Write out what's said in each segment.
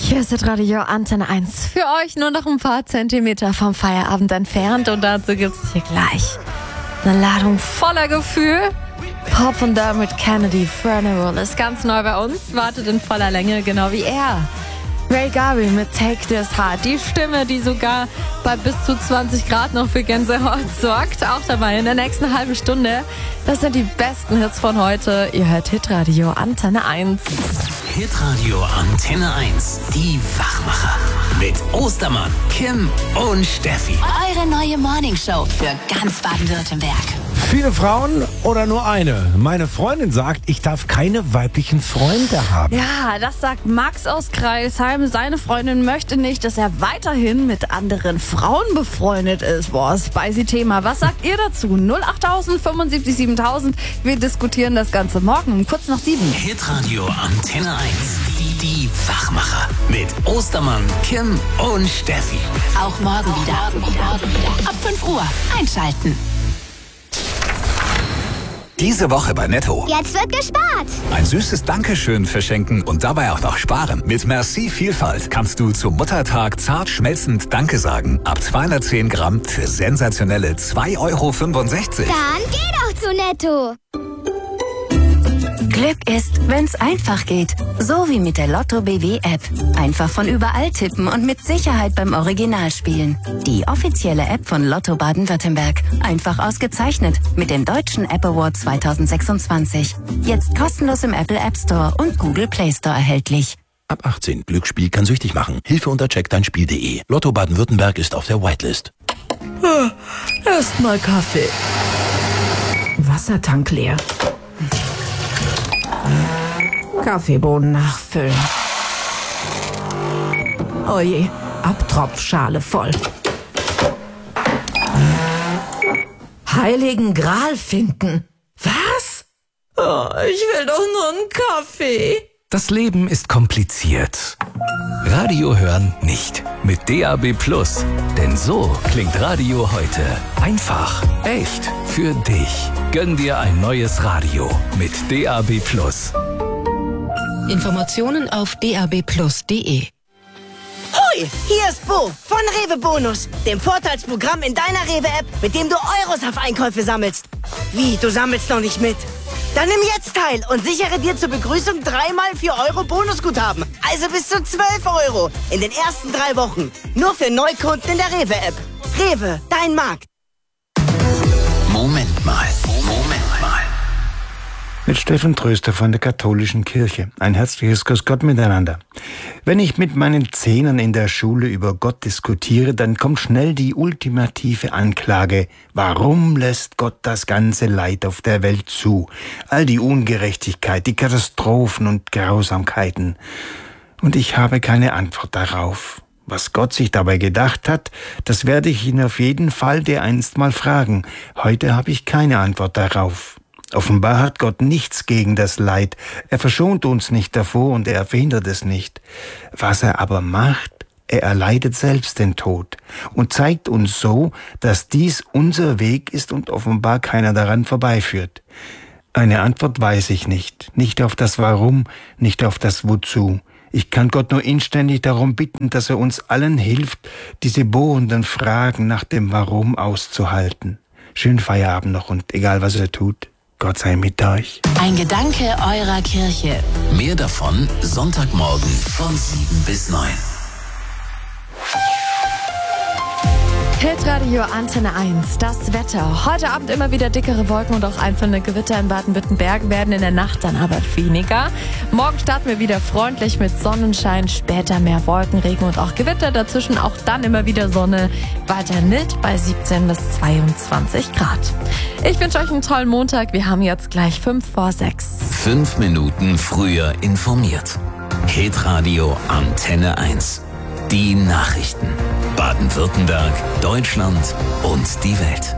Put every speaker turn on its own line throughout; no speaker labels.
Hier ist Radio Antenne 1. Für euch nur noch ein paar Zentimeter vom Feierabend entfernt. Und dazu gibt's hier gleich eine Ladung voller Gefühl. Pop und Dermot Kennedy, Funeral ist ganz neu bei uns. Wartet in voller Länge, genau wie er. Ray Garvey mit Take This Heart. Die Stimme, die sogar bei bis zu 20 Grad noch für Gänsehaut sorgt. Auch dabei in der nächsten halben Stunde. Das sind die besten Hits von heute. Ihr hört Hitradio Antenne 1.
Hitradio Antenne 1. Die Wachmacher. Mit Ostermann, Kim und Steffi.
Eure neue Morningshow für ganz Baden-Württemberg.
Viele Frauen oder nur eine? Meine Freundin sagt, ich darf keine weiblichen Freunde haben.
Ja, das sagt Max aus Kreilsheim. Seine Freundin möchte nicht, dass er weiterhin mit anderen Frauen befreundet ist. Boah, spicy Thema. Was sagt ihr dazu? 08000 75 7000. Wir diskutieren das Ganze morgen um kurz nach 7.
Hitradio Antenne 1. Die Wachmacher. Mit Ostermann, Kim und Steffi.
Auch morgen wieder. Ab 5 Uhr einschalten.
Diese Woche bei Netto.
Jetzt wird gespart.
Ein süßes Dankeschön verschenken und dabei auch noch sparen. Mit Merci Vielfalt kannst du zum Muttertag zart schmelzend Danke sagen. Ab 210 Gramm für sensationelle 2,65 €.
Dann geh doch zu Netto.
Glück ist, wenn's einfach geht. So wie mit der Lotto BW App. Einfach von überall tippen und mit Sicherheit beim Original spielen. Die offizielle App von Lotto Baden-Württemberg. Einfach ausgezeichnet mit dem Deutschen App Award 2026. Jetzt kostenlos im Apple App Store und Google Play Store erhältlich.
Ab 18. Glücksspiel kann süchtig machen. Hilfe unter checkdeinspiel.de. Lotto Baden-Württemberg ist auf der Whitelist.
Erstmal Kaffee. Wassertank leer. Kaffeebohnen nachfüllen. Oje, Abtropfschale voll. Heiligen Gral finden. Was? Oh, ich will doch nur einen Kaffee.
Das Leben ist kompliziert. Radio hören nicht. Mit DAB+. Denn so klingt Radio heute. Einfach, echt, für dich. Gönn dir ein neues Radio mit DAB+.
Informationen auf dabplus.de.
Hoi, hier ist Bo von Rewe Bonus, dem Vorteilsprogramm in deiner Rewe-App, mit dem du Euros auf Einkäufe sammelst. Wie, du sammelst noch nicht mit? Dann nimm jetzt teil und sichere dir zur Begrüßung 3x 4 € Bonusguthaben. Also bis zu 12 € in den ersten 3 Wochen. Nur für Neukunden in der Rewe-App. Rewe, dein Markt.
Moment mal.
Mit Steffen Tröster von der Katholischen Kirche. Ein herzliches Grüß Gott miteinander. Wenn ich mit meinen Zehnern in der Schule über Gott diskutiere, dann kommt schnell die ultimative Anklage. Warum lässt Gott das ganze Leid auf der Welt zu? All die Ungerechtigkeit, die Katastrophen und Grausamkeiten. Und ich habe keine Antwort darauf. Was Gott sich dabei gedacht hat, das werde ich ihn auf jeden Fall dereinst mal fragen. Heute habe ich keine Antwort darauf. Offenbar hat Gott nichts gegen das Leid. Er verschont uns nicht davor und er verhindert es nicht. Was er aber macht, er erleidet selbst den Tod und zeigt uns so, dass dies unser Weg ist und offenbar keiner daran vorbeiführt. Eine Antwort weiß ich nicht. Nicht auf das Warum, nicht auf das Wozu. Ich kann Gott nur inständig darum bitten, dass er uns allen hilft, diese bohrenden Fragen nach dem Warum auszuhalten. Schönen Feierabend noch und egal was er tut, Gott sei mit euch.
Ein Gedanke eurer Kirche.
Mehr davon Sonntagmorgen von 7 bis 9.
Hitradio Antenne 1, das Wetter. Heute Abend immer wieder dickere Wolken und auch einzelne Gewitter in Baden-Württemberg, werden in der Nacht dann aber weniger. Morgen starten wir wieder freundlich mit Sonnenschein, später mehr Wolken, Regen und auch Gewitter. Dazwischen auch dann immer wieder Sonne, weiter mild bei 17 bis 22 Grad. Ich wünsche euch einen tollen Montag. Wir haben jetzt gleich 5 vor 6.
5 Minuten früher informiert. Hitradio Antenne 1. Die Nachrichten. Baden-Württemberg, Deutschland und die Welt.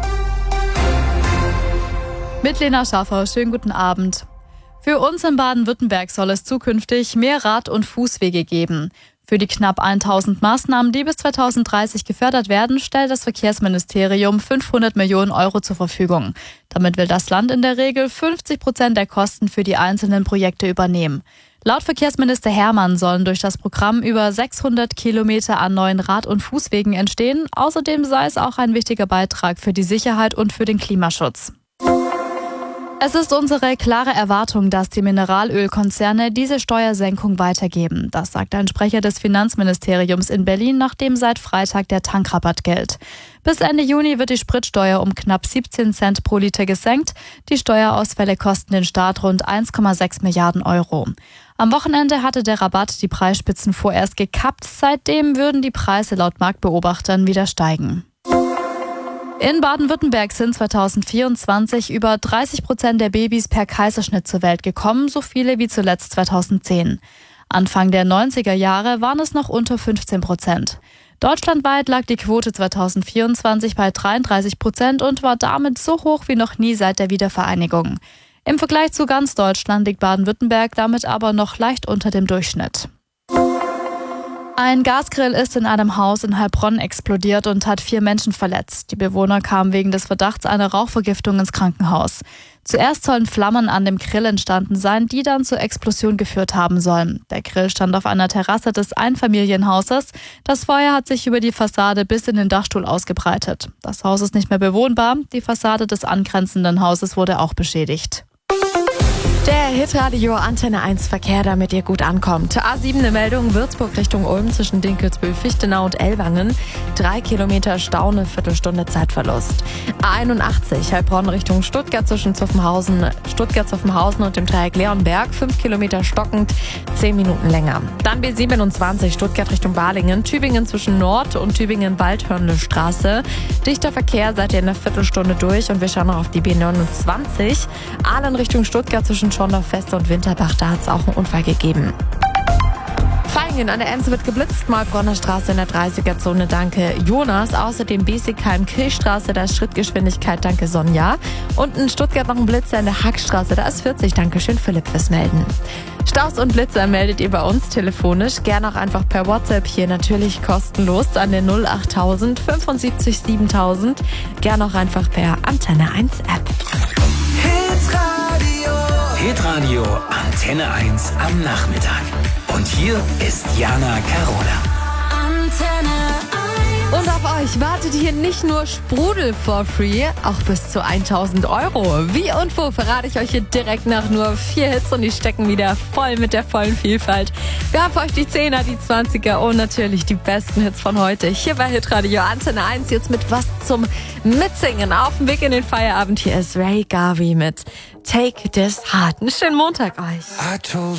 Mit Lena Schaffer, schönen guten Abend. Für uns in Baden-Württemberg soll es zukünftig mehr Rad- und Fußwege geben. Für die knapp 1000 Maßnahmen, die bis 2030 gefördert werden, stellt das Verkehrsministerium 500 Millionen € zur Verfügung. Damit will das Land in der Regel 50% der Kosten für die einzelnen Projekte übernehmen. Laut Verkehrsminister Hermann sollen durch das Programm über 600 Kilometer an neuen Rad- und Fußwegen entstehen. Außerdem sei es auch ein wichtiger Beitrag für die Sicherheit und für den Klimaschutz. Es ist unsere klare Erwartung, dass die Mineralölkonzerne diese Steuersenkung weitergeben. Das sagt ein Sprecher des Finanzministeriums in Berlin, nachdem seit Freitag der Tankrabatt gilt. Bis Ende Juni wird die Spritsteuer um knapp 17 Cent pro Liter gesenkt. Die Steuerausfälle kosten den Staat rund 1,6 Milliarden Euro. Am Wochenende hatte der Rabatt die Preisspitzen vorerst gekappt. Seitdem würden die Preise laut Marktbeobachtern wieder steigen. In Baden-Württemberg sind 2024 über 30% der Babys per Kaiserschnitt zur Welt gekommen, so viele wie zuletzt 2010. Anfang der 90er Jahre waren es noch unter 15%. Deutschlandweit lag die Quote 2024 bei 33% und war damit so hoch wie noch nie seit der Wiedervereinigung. Im Vergleich zu ganz Deutschland liegt Baden-Württemberg damit aber noch leicht unter dem Durchschnitt. Ein Gasgrill ist in einem Haus in Heilbronn explodiert und hat 4 Menschen verletzt. Die Bewohner kamen wegen des Verdachts einer Rauchvergiftung ins Krankenhaus. Zuerst sollen Flammen an dem Grill entstanden sein, die dann zur Explosion geführt haben sollen. Der Grill stand auf einer Terrasse des Einfamilienhauses. Das Feuer hat sich über die Fassade bis in den Dachstuhl ausgebreitet. Das Haus ist nicht mehr bewohnbar. Die Fassade des angrenzenden Hauses wurde auch beschädigt.
Der Hitradio Antenne 1 Verkehr, damit ihr gut ankommt. A7 eine Meldung, Würzburg Richtung Ulm zwischen Dinkelsbühl, Fichtenau und Ellwangen. 3 Kilometer Stau, eine Viertelstunde Zeitverlust. A81 Heilbronn Richtung Stuttgart zwischen Zuffenhausen und dem Dreieck Leonberg. 5 Kilometer stockend, 10 Minuten länger. Dann B27 Stuttgart Richtung Balingen, Tübingen zwischen Nord- und Tübingen-Waldhörnle-Straße. Dichter Verkehr, seid ihr in einer Viertelstunde durch und wir schauen noch auf die B29. Aalen Richtung Stuttgart zwischen Schondorf-West und Winterbach, da hat es auch einen Unfall gegeben. Vaihingen an der Enz wird geblitzt, Maulbronner Straße in der 30er-Zone, danke Jonas. Außerdem Biesigheim-Kirchstraße, da ist Schrittgeschwindigkeit, danke Sonja. Und in Stuttgart noch ein Blitzer in der Hackstraße, da ist 40, danke schön Philipp fürs Melden. Staus und Blitzer meldet ihr bei uns telefonisch, gerne auch einfach per WhatsApp hier, natürlich kostenlos an der 08000 75 7000, gerne auch einfach per Antenne 1 App.
Hitradio Antenne 1 am Nachmittag. Und hier ist Jana Carola.
Antenne 1. Und auf euch wartet hier nicht nur Sprudel for free, auch bis zu 1000 €. Wie und wo verrate ich euch hier direkt nach nur 4 Hits und die stecken wieder voll mit der vollen Vielfalt. Wir haben für euch die 10er, die 20er und natürlich die besten Hits von heute. Hier bei Hitradio Antenne 1 jetzt mit was zum Mitsingen. Auf dem Weg in den Feierabend, hier ist Ray Garvey mit Take This Heart. Einen schönen Montag euch.